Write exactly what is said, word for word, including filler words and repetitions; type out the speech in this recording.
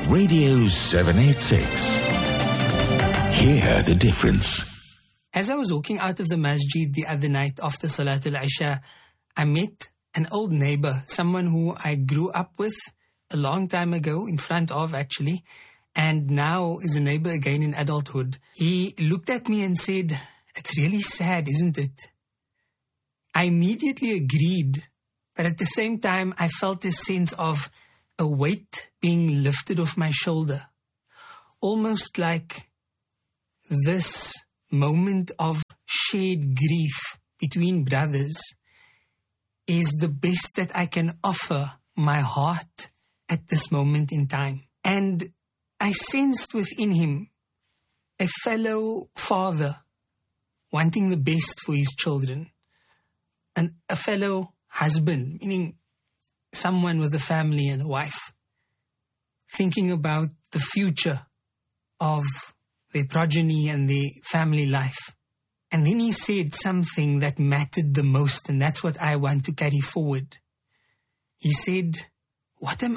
Radio seven eighty-six. Hear the difference. As I was walking out of the masjid the other night after Salatul Isha, I met an old neighbor, someone who I grew up with a long time ago, in front of actually, and now is a neighbor again in adulthood. He looked at me and said, "It's really sad, isn't it?" I immediately agreed, but at the same time, I felt a sense of a weight being lifted off my shoulder. Almost like this moment of shared grief between brothers is the best that I can offer my heart at this moment in time. And I sensed within him a fellow father wanting the best for his children, and a fellow husband, meaning someone with a family and a wife, thinking about the future of their progeny and their family life. And then he said something that mattered the most, and that's what I want to carry forward. He said, "What am